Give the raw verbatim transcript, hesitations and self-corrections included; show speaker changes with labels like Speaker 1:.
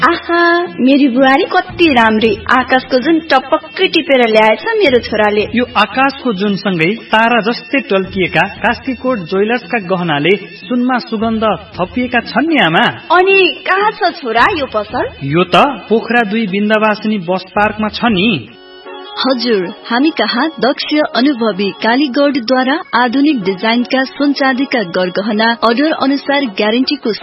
Speaker 1: आहा मेरी बुहारी कति राम्री, आकाशको जुन टपक्कै टिपेर ल्याएछ मेरो छोराले।
Speaker 2: यो आकाशको जुन सँगै तारा जस्तै टल्किएका कास्कीकोट ज्वेलर्सका गहनाले सुनमा सुगन्ध थपिएका छन् नि आमा।
Speaker 1: अनि कहाँ छ छोरा यो पसल?
Speaker 2: यो त पोखरा दुई बिन्दावासिनी बस पार्कमा छ नि।
Speaker 3: हजुर, हामी कहाँ दक्ष अनुभवी कालीगौडद्वारा आधुनिक डिजाइनका सुन चाँदीका गरगहना अर्डर अनुसार ग्यारेन्टीको